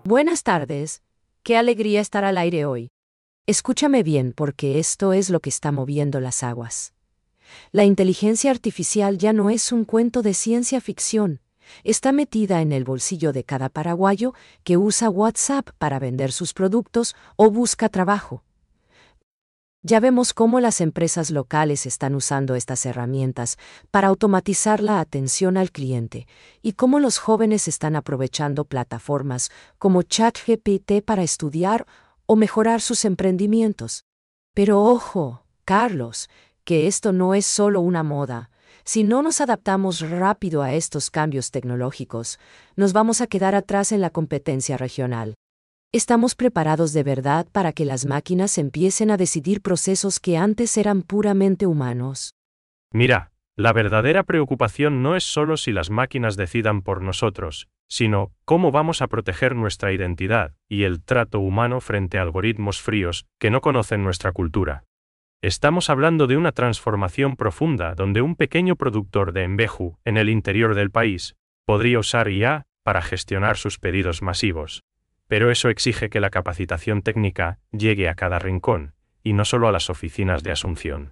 Buenas tardes. Qué alegría estar al aire hoy. Escúchame bien porque esto es lo que está moviendo las aguas. La inteligencia artificial ya no es un cuento de ciencia ficción. Está metida en el bolsillo de cada paraguayo que usa WhatsApp para vender sus productos o busca trabajo. Ya vemos cómo las empresas locales están usando estas herramientas para automatizar la atención al cliente y cómo los jóvenes están aprovechando plataformas como ChatGPT para estudiar o mejorar sus emprendimientos. Pero ojo, Carlos, que esto no es solo una moda. Si no nos adaptamos rápido a estos cambios tecnológicos, nos vamos a quedar atrás en la competencia regional. ¿Estamos preparados de verdad para que las máquinas empiecen a decidir procesos que antes eran puramente humanos? Mira, la verdadera preocupación no es solo si las máquinas decidan por nosotros, sino cómo vamos a proteger nuestra identidad y el trato humano frente a algoritmos fríos que no conocen nuestra cultura. Estamos hablando de una transformación profunda donde un pequeño productor de embeju en el interior del país podría usar IA para gestionar sus pedidos masivos. Pero eso exige que la capacitación técnica llegue a cada rincón, y no solo a las oficinas de Asunción.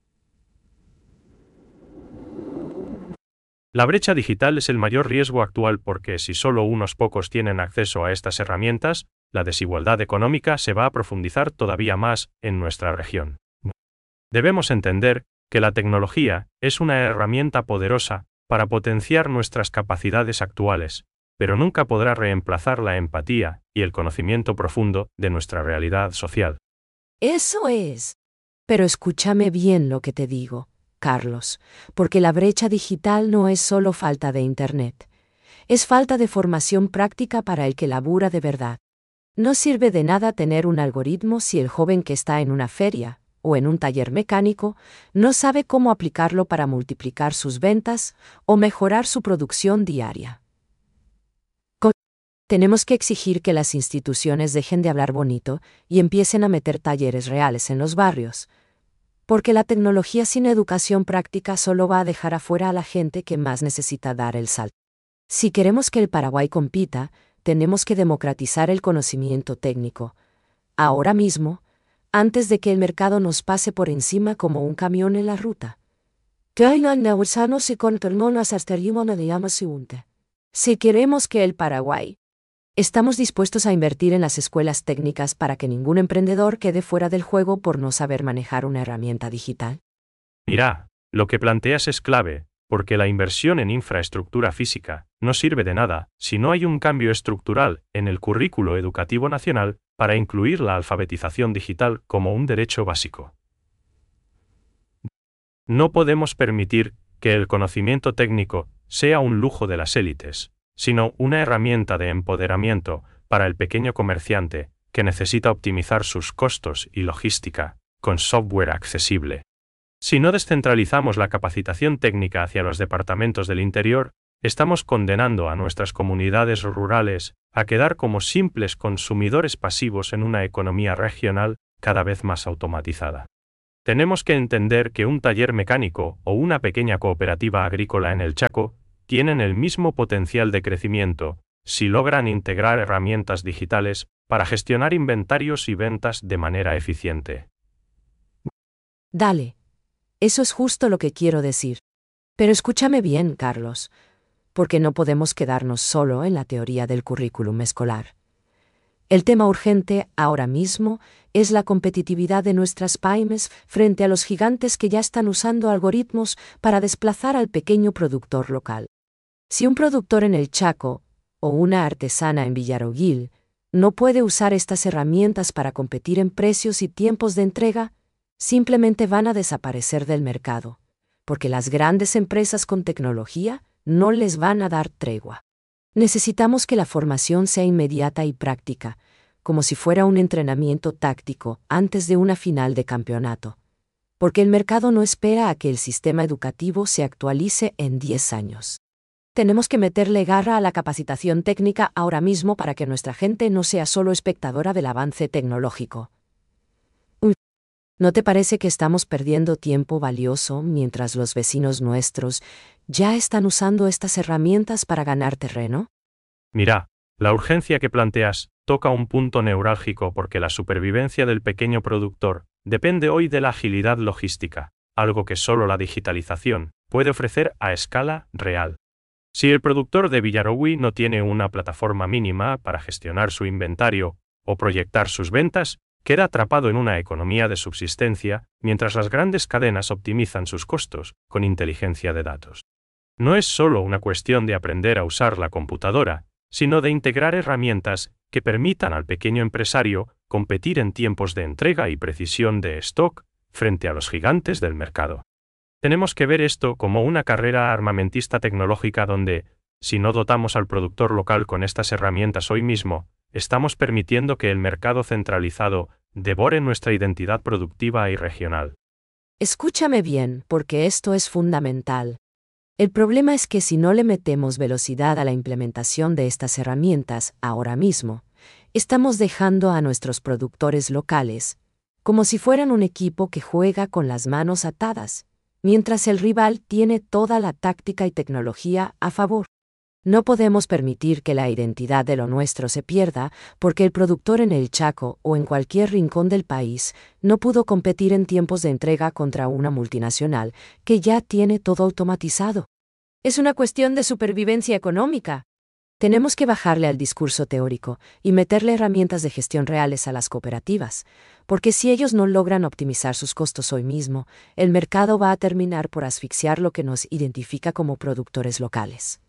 La brecha digital es el mayor riesgo actual porque si solo unos pocos tienen acceso a estas herramientas, la desigualdad económica se va a profundizar todavía más en nuestra región. Debemos entender que la tecnología es una herramienta poderosa para potenciar nuestras capacidades actuales, pero nunca podrá reemplazar la empatía y el conocimiento profundo de nuestra realidad social. Eso es. Pero escúchame bien lo que te digo, Carlos, porque la brecha digital no es solo falta de Internet. Es falta de formación práctica para el que labura de verdad. No sirve de nada tener un algoritmo si el joven que está en una feria o en un taller mecánico no sabe cómo aplicarlo para multiplicar sus ventas o mejorar su producción diaria. Tenemos que exigir que las instituciones dejen de hablar bonito y empiecen a meter talleres reales en los barrios, porque la tecnología sin educación práctica solo va a dejar afuera a la gente que más necesita dar el salto. Si queremos que el Paraguay compita, tenemos que democratizar el conocimiento técnico. Ahora mismo, antes de que el mercado nos pase por encima como un camión en la ruta. Si queremos que el Paraguay estamos dispuestos a invertir en las escuelas técnicas para que ningún emprendedor quede fuera del juego por no saber manejar una herramienta digital. Mira, lo que planteas es clave, porque la inversión en infraestructura física no sirve de nada si no hay un cambio estructural en el currículo educativo nacional para incluir la alfabetización digital como un derecho básico. No podemos permitir que el conocimiento técnico sea un lujo de las élites, sino una herramienta de empoderamiento para el pequeño comerciante que necesita optimizar sus costos y logística con software accesible. Si no descentralizamos la capacitación técnica hacia los departamentos del interior, estamos condenando a nuestras comunidades rurales a quedar como simples consumidores pasivos en una economía regional cada vez más automatizada. Tenemos que entender que un taller mecánico o una pequeña cooperativa agrícola en el Chaco tienen el mismo potencial de crecimiento si logran integrar herramientas digitales para gestionar inventarios y ventas de manera eficiente. Dale. Eso es justo lo que quiero decir. Pero escúchame bien, Carlos, porque no podemos quedarnos solo en la teoría del currículum escolar. El tema urgente ahora mismo es la competitividad de nuestras pymes frente a los gigantes que ya están usando algoritmos para desplazar al pequeño productor local. Si un productor en el Chaco o una artesana en Villaroguil no puede usar estas herramientas para competir en precios y tiempos de entrega, simplemente van a desaparecer del mercado, porque las grandes empresas con tecnología no les van a dar tregua. Necesitamos que la formación sea inmediata y práctica, como si fuera un entrenamiento táctico antes de una final de campeonato, porque el mercado no espera a que el sistema educativo se actualice en 10 años. Tenemos que meterle garra a la capacitación técnica ahora mismo para que nuestra gente no sea solo espectadora del avance tecnológico. ¿No te parece que estamos perdiendo tiempo valioso mientras los vecinos nuestros ya están usando estas herramientas para ganar terreno? Mira, La urgencia que planteas toca un punto neurálgico porque la supervivencia del pequeño productor depende hoy de la agilidad logística, algo que solo la digitalización puede ofrecer a escala real. Si el productor de Villarogüí no tiene una plataforma mínima para gestionar su inventario o proyectar sus ventas, queda atrapado en una economía de subsistencia mientras las grandes cadenas optimizan sus costos con inteligencia de datos. No es solo una cuestión de aprender a usar la computadora, sino de integrar herramientas que permitan al pequeño empresario competir en tiempos de entrega y precisión de stock frente a los gigantes del mercado. Tenemos que ver esto como una carrera armamentista tecnológica donde, si no dotamos al productor local con estas herramientas hoy mismo, estamos permitiendo que el mercado centralizado devore nuestra identidad productiva y regional. Escúchame bien, porque esto es fundamental. El problema es que si no le metemos velocidad a la implementación de estas herramientas ahora mismo, estamos dejando a nuestros productores locales como si fueran un equipo que juega con las manos atadas, mientras el rival tiene toda la táctica y tecnología a favor. No podemos permitir que la identidad de lo nuestro se pierda porque el productor en el Chaco o en cualquier rincón del país no pudo competir en tiempos de entrega contra una multinacional que ya tiene todo automatizado. Es una cuestión de supervivencia económica. Tenemos que bajarle al discurso teórico y meterle herramientas de gestión reales a las cooperativas, porque si ellos no logran optimizar sus costos hoy mismo, el mercado va a terminar por asfixiar lo que nos identifica como productores locales.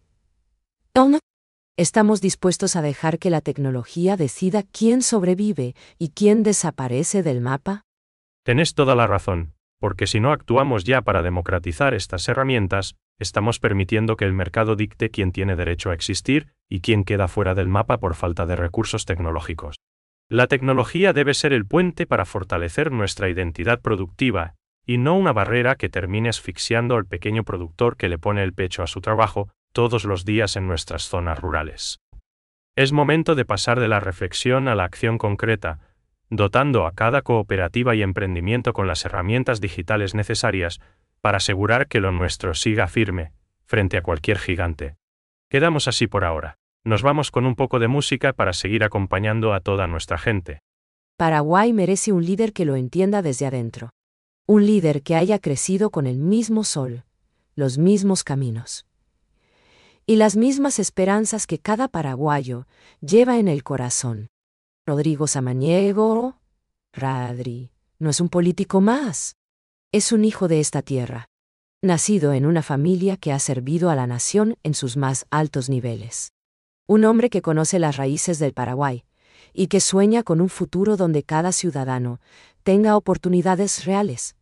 ¿No? ¿Estamos dispuestos a dejar que la tecnología decida quién sobrevive y quién desaparece del mapa? Tenés toda la razón, porque si no actuamos ya para democratizar estas herramientas, estamos permitiendo que el mercado dicte quién tiene derecho a existir y quién queda fuera del mapa por falta de recursos tecnológicos. La tecnología debe ser el puente para fortalecer nuestra identidad productiva, y no una barrera que termine asfixiando al pequeño productor que le pone el pecho a su trabajo todos los días en nuestras zonas rurales. Es momento de pasar de la reflexión a la acción concreta, dotando a cada cooperativa y emprendimiento con las herramientas digitales necesarias para asegurar que lo nuestro siga firme frente a cualquier gigante. Quedamos así por ahora. Nos vamos con un poco de música para seguir acompañando a toda nuestra gente. Paraguay merece un líder que lo entienda desde adentro. Un líder que haya crecido con el mismo sol, los mismos caminos y las mismas esperanzas que cada paraguayo lleva en el corazón. Rodrigo Samaniego, Radri, no es un político más. Es un hijo de esta tierra, nacido en una familia que ha servido a la nación en sus más altos niveles. Un hombre que conoce las raíces del Paraguay y que sueña con un futuro donde cada ciudadano tenga oportunidades reales.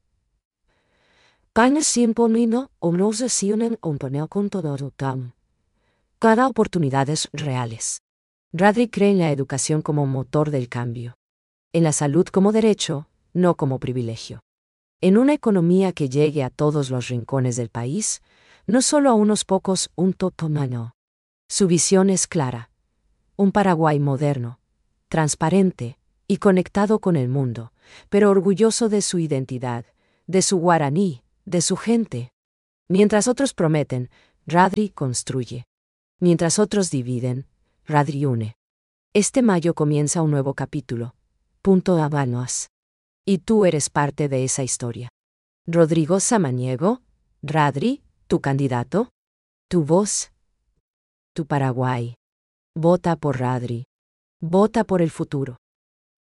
Cada oportunidades reales. Radri cree en la educación como motor del cambio. En la salud como derecho, no como privilegio. En una economía que llegue a todos los rincones del país, no solo a unos pocos, un totomano. Su visión es clara. Un Paraguay moderno, transparente y conectado con el mundo, pero orgulloso de su identidad, de su guaraní, de su gente. Mientras otros prometen, Radri construye. Mientras otros dividen, Radri une. Este mayo comienza un nuevo capítulo. Habanos. Y tú eres parte de esa historia. Rodrigo Samaniego, Radri, tu candidato, tu voz, tu Paraguay. Vota por Radri. Vota por el futuro.